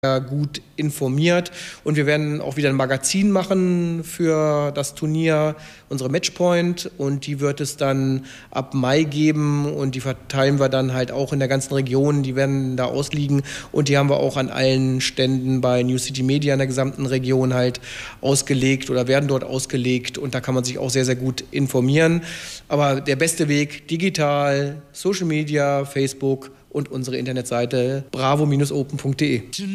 gut informiert und wir werden auch wieder ein Magazin machen für das Turnier, unsere Matchpoint, und die wird es dann ab Mai geben und die verteilen wir dann halt auch in der ganzen Region, die werden da ausliegen und die haben wir auch an allen Ständen bei New City Media in der gesamten Region halt ausgelegt oder werden dort ausgelegt und da kann man sich auch sehr, sehr gut informieren. Aber der beste Weg digital, Social Media, Facebook und unsere Internetseite bravo-open.de.